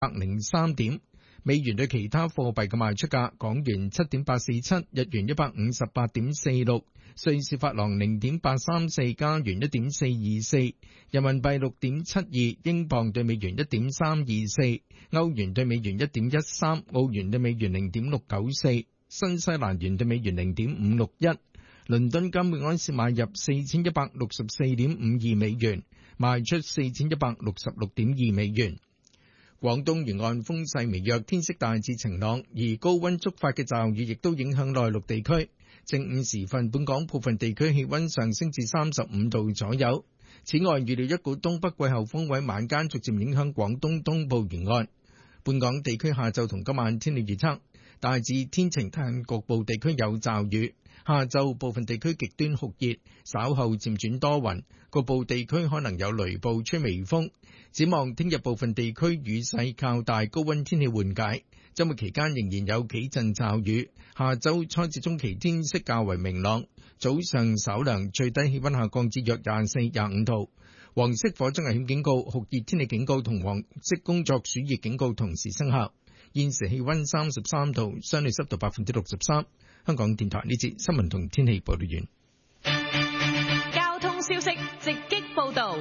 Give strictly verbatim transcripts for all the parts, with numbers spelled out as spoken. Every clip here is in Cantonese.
百零三點。美元對其他貨幣嘅賣出價：港元七點八四七，日元一百五十八點四六，瑞士法郎零點八三四，加元一點四二四，人民幣六點七二，英鎊對美元一點三二四，歐元對美元一點一三，澳元對美元零點六九四，新西蘭元對美元零點五六一。倫敦金每盎司買入四千一百六十四點五二美元，賣出四千一百六十六點二美元。廣東沿岸風勢微弱，天色大致晴朗，而高溫觸發嘅驟雨亦都影響內陸地區。正午時分，本港部分地區氣溫上升至三十五度左右。此外，預料一股東北季候風喺晚間逐漸影響廣東東部沿岸。本港地區下晝同今晚天氣預測，大致天晴，但局部地區有驟雨。下晝部分地區極端酷熱，稍後漸轉多雲，局部地區可能有雷暴，吹微風。展望聽日部分地區雨勢較大，高溫天氣緩解。周末期間仍然有幾陣驟雨。下週初至中期天色較為明朗，早上稍涼，最低氣溫下降至約廿四、廿五度。黃色火災危險警告、酷熱天氣警告同黃色工作暑熱警告同時生效。現時氣溫三十三度，相對濕度百分之六十三。香港電台呢節新聞同天氣報道完。 交通消息直擊報道。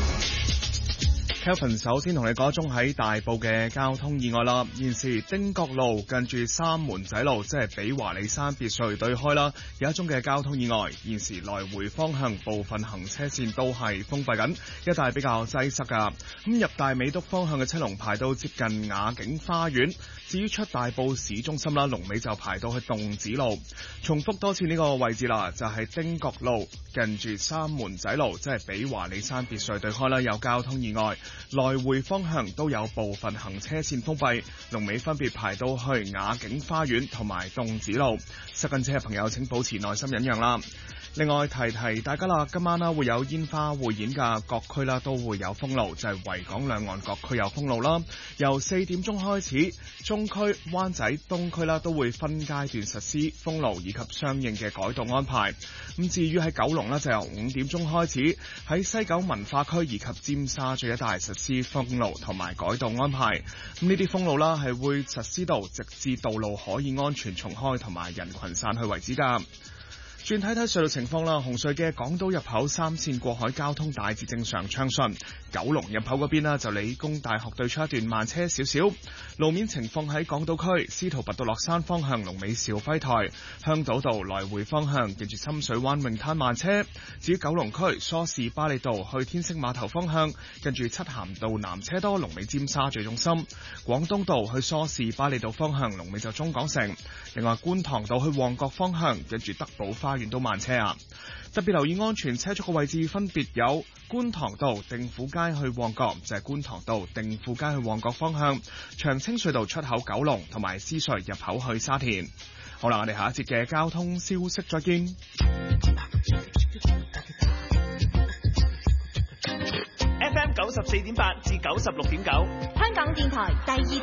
Kevin 首先同你講一宗喺大埔嘅交通意外啦。現時汀角路近住三門仔路，即係比華利山別墅對開啦，有一宗嘅交通意外。現時來回方向部分行車線都係封閉緊，一帶比較擠塞噶。咁入大美督方向嘅車龍排到接近雅景花園。至於出大埔市中心啦，龍尾就排到去洞子路。重複多次呢個位置啦，就係汀角路近住三門仔路，即係比華利山別墅對開啦，有交通意外，來回方向都有部分行車線封閉，龍尾分別排到去雅景花園同埋洞子路。塞緊車嘅朋友請保持耐心忍讓啦。另外提提大家啦，今晚啦會有煙花匯演嘅，各區啦都會有封路，就係維港兩岸各區有封路啦。由四點鐘開始，中區、灣仔、東區啦都會分階段實施封路以及相應嘅改道安排。咁至於喺九龍啦，就由五點鐘開始喺西九文化區以及尖沙咀一帶實施封路同埋改道安排。咁呢啲封路啦係會實施到直至道路可以安全重開同埋人群散去為止㗎。轉睇睇隧道情況啦，紅隧嘅港島入口三線過海交通大致正常暢順，九龍入口嗰邊啦就理工大學對出一段慢車少少。路面情況喺港島區司徒拔道落山方向龍尾兆輝台，香島道來回方向近住深水灣泳灘慢車。至於九龍區梳士巴利道去天星碼頭方向近住漆咸道南車多，龍尾尖沙咀中心。廣東道去梳士巴利道方向龍尾就中港城。另外觀塘道去旺角方向近住德寶花園都慢車啊！特別留意安全車速嘅位置分別有觀塘道定富街去旺角，就係、是、觀塘道定富街去旺角方向，長青隧道出口九龍同埋獅隧入口去沙田。好啦，我哋下一節嘅交通消息再見。 F M 九十四點八至九十六點九， 香港電台第二。